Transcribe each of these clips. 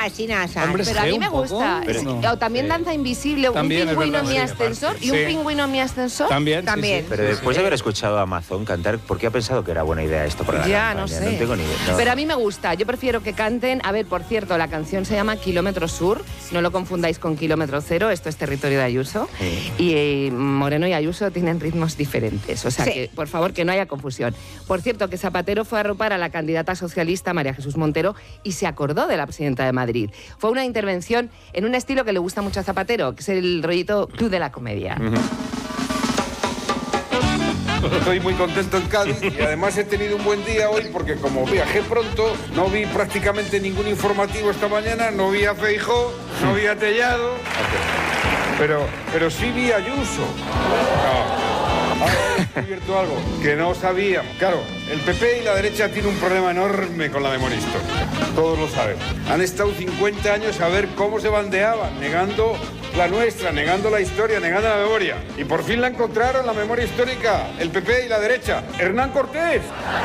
así nasa. Pero a mí me gusta. O también Danza Invisible, También un pingüino es en mi verdad, ascensor. sí, ¿Y un sí. pingüino en mi ascensor? También. Pero después de haber escuchado a Amazon cantar, ¿por qué ha pensado que era buena idea esto para la Ya, campaña? no sé. No tengo ni idea. No. Pero a mí me gusta. Yo prefiero que canten. A ver, por cierto, la canción se llama Kilómetro Sur. No lo confundáis con Kilómetro Cero. Esto es territorio de Ayuso. Sí. Y Moreno y Ayuso tienen ritmos diferentes. O sea Sí. que, por favor, que no haya confusión. Por cierto, que Zapatero fue a arropar a la candidata socialista María Jesús Montero y se acordó de la presidenta de Madrid. Fue una intervención en un estilo que le gusta mucho a Zapatero, que es el rollito Club de la Comedia. Estoy muy contento en Cádiz y además he tenido un buen día hoy porque como viajé pronto, no vi prácticamente ningún informativo esta mañana, no vi a Feijóo, no vi a Tellado, pero sí vi a Ayuso. Ahora he descubierto algo que no sabíamos. Claro, el PP y la derecha tienen un problema enorme con la memoria histórica. Todos lo saben. Han estado 50 años a ver cómo se bandeaban, negando la nuestra, negando la historia, negando la memoria. Y por fin la encontraron, la memoria histórica, el PP y la derecha. Hernán Cortés.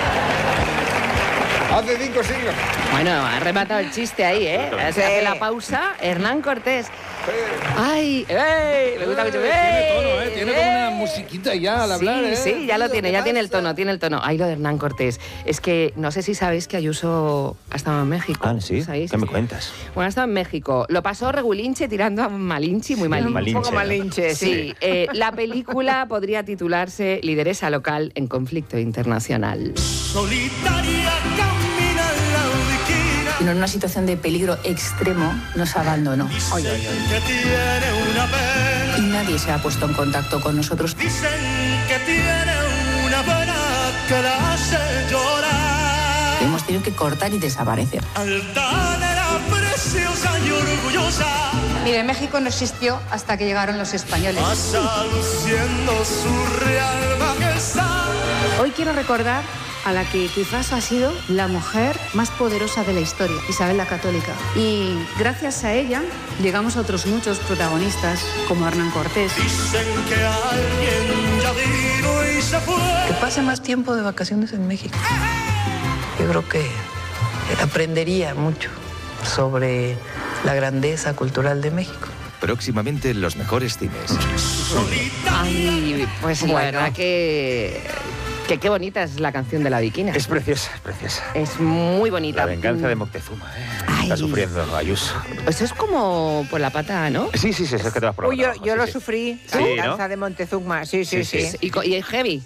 Hace 5 siglos. Bueno, ha rematado el chiste ahí, ¿eh? Se hace la pausa. Hernán Cortés. ¡Ay! ¡Ey! Me gusta mucho. Tiene tono, ¿eh? Tiene como una musiquita ya al hablar, ¿eh? Sí, ya lo tiene, ya tiene el tono, Ay, lo de Hernán Cortés. Es que no sé si sabéis que Ayuso ha estado en México. Ah, ¿sí? ¿Sabéis? ¿Qué me cuentas? Bueno, ha estado en México. Lo pasó regulinche tirando a Malinche, muy malinche. Un poco malinche, sí. Sí, la película podría titularse Lideresa local en conflicto internacional. Solitaria camina la ubiquina. En una situación de peligro extremo nos abandonó. Dicen que tiene una pena. Y nadie se ha puesto en contacto con nosotros. Dicen que tiene una pena que la hace llorar. Hemos tenido que cortar y desaparecer. Altanera, preciosa y orgullosa. Mire, México no existió hasta que llegaron los españoles. Pasa luciendo su real majestad. Hoy quiero recordar a la que quizás ha sido la mujer más poderosa de la historia, Isabel la Católica. Y gracias a ella llegamos a otros muchos protagonistas, como Hernán Cortés. Dicen que alguien ya vino y se fue. Que pase más tiempo de vacaciones en México. Yo creo que aprendería mucho sobre la grandeza cultural de México. Próximamente en los mejores cines. Ay, pues la Bueno. verdad que qué bonita es la canción de la Viquina. Es preciosa, es preciosa. Es muy bonita. La venganza de Moctezuma, ¿eh? Está sufriendo Ayuso. Eso es como por la pata, ¿no? Sí, es que te vas por Uy, yo lo sufrí, la Sí, venganza ¿no? de Montezuma. Sí. Y es heavy.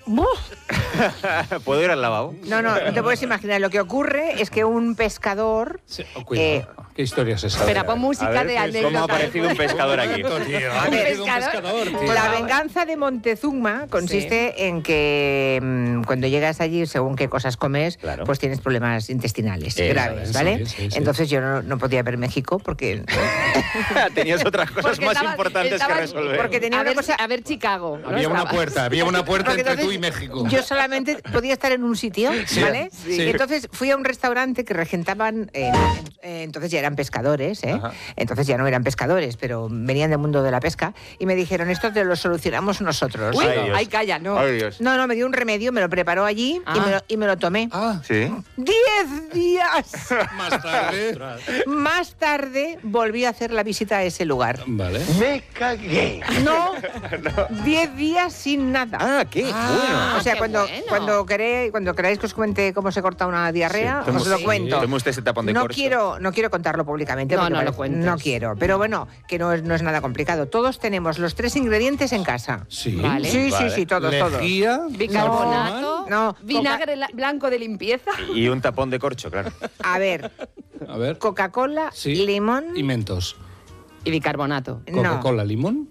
¿Puedo ir al lavabo? No te puedes imaginar. Lo que ocurre es que un pescador... Cuidado. ¿Qué historia es esa? Espera, pon música de anécdota. ¿Cómo ha aparecido un pescador aquí? A ver, la venganza de Montezuma consiste en que cuando llegas allí, según qué cosas comes, Claro. pues tienes problemas intestinales Eso, graves, eso, ¿vale? sí. Entonces yo no podía ver México porque... Tenías otras cosas Porque más estaba- importantes estaba- que resolver. porque tenía una cosa... A ver Chicago. ¿no? Había una Estaba. puerta Porque entre tú entonces y México. Yo solamente podía estar en un sitio, Sí, ¿vale? sí. Y entonces fui a un restaurante que regentaban, entonces ya eran pescadores, ¿eh? Ajá. Entonces ya no eran pescadores, pero venían del mundo de la pesca y me dijeron, esto te lo solucionamos nosotros. Uy, Ay, Dios. ay, calla, no. Ay, Dios. No, me dio un remedio, me lo preparó allí y me lo tomé. Ah, ¿Sí? 10 días más tarde. más tarde volví a hacer la visita a ese lugar. Vale. Me cagué. No, 10 días sin nada. Ah, qué bueno. O sea, qué cuando bueno. queráis que os cuente cómo se corta una diarrea, Sí, os lo sí. cuento. Tome usted ese tapón de No corcho. quiero contarlo públicamente. No, porque no lo parece- cuentes. No quiero, pero bueno, que no es nada complicado. Todos tenemos los 3 ingredientes en casa. Sí. Vale. Sí, Vale. todos. Lejía. Bicarbonato, No, vinagre blanco de limpieza. Y un tapón de corcho, claro. A ver, A ver. Coca-Cola, Sí. limón Y mentos. Y bicarbonato. Coca-Cola, limón.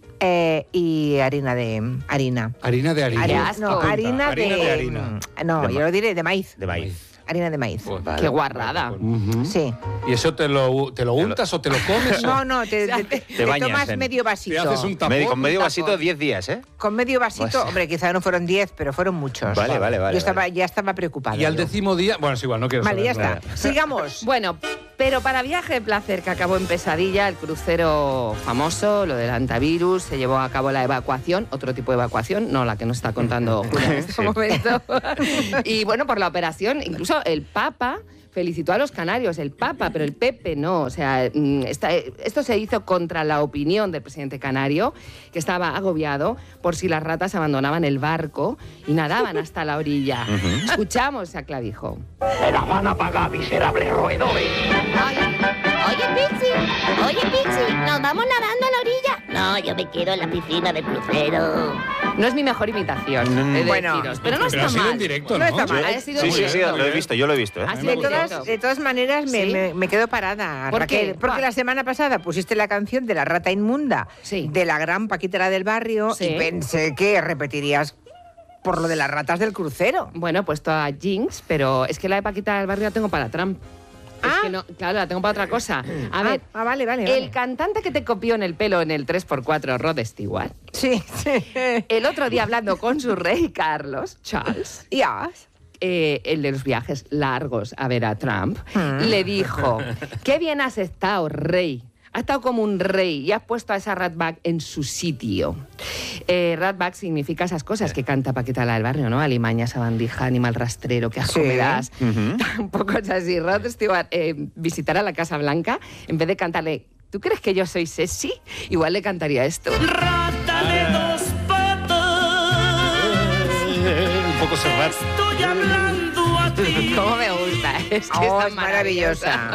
y harina de harina. Harina de harina. Qué asco. No, harina de harina. No, De yo lo diré de maíz. De maíz. Harina de maíz. Vale. Qué guarrada. Ujú. Sí. ¿Y eso te lo untas o te lo comes? No, te bañas tomas en- medio Te vasito. haces un tapón. Con medio un vasito, tapón. 10 días, ¿eh? Con medio vasito, Pues- hombre, quizá no fueron 10, pero fueron muchos. Vale. Ya estaba preocupada. Y al yo. 10.º día... Bueno, es igual, no quiero Vale, ya saber está. Sigamos. Bueno, pero para viaje de placer que acabó en pesadilla, el crucero famoso, lo del antivirus, se llevó a cabo la evacuación, otro tipo de evacuación, no la que nos está contando Julia en este momento. Y bueno, por la operación, incluso hecho, el Papa felicitó a los canarios, el Papa, pero el Pepe no. O sea, esto se hizo contra la opinión del presidente canario, que estaba agobiado por si las ratas abandonaban el barco y nadaban hasta la orilla. Escuchamos a Clavijo. ¡Me las van a pagar, miserables roedores! Oye, Pixi, ¿nos vamos nadando a la orilla? No, yo me quedo en la piscina del crucero. No es mi mejor imitación, bueno, deciros, pero no pero está ha sido mal. en directo, No ¿no? está mal. Sí, lo he visto, yo lo he visto. ¿eh? De todas maneras, ¿Sí? me quedo parada, ¿Por Raquel. qué? Porque la semana pasada pusiste la canción de La rata inmunda, Sí. de la gran Paquita del barrio, Sí. y pensé que repetirías por lo de las ratas del crucero. Bueno, he puesto a Jinx, pero es que la de Paquita del barrio la tengo para Trump. Es que no, claro, la tengo para otra cosa. A ver, vale. el cantante que te copió en el pelo en el 3x4, Rod Stewart, Sí. el otro día hablando con su rey Carlos, Charles, el de los viajes largos a ver a Trump, le dijo, qué bien has estado, rey. Has estado como un rey y has puesto a esa ratbag en su sitio. Ratbag significa esas cosas que canta Paquita la del barrio, ¿no? Alimaña, sabandija, animal rastrero, que asco me das. Tampoco es así. Rod Stewart visitará la Casa Blanca, en vez de cantarle, ¿tú crees que yo soy sexy? Igual le cantaría esto. Rata de dos patas. Un poco Serrat. Estoy hablando a ti. ¿Cómo me gusta? Es que está Es maravillosa.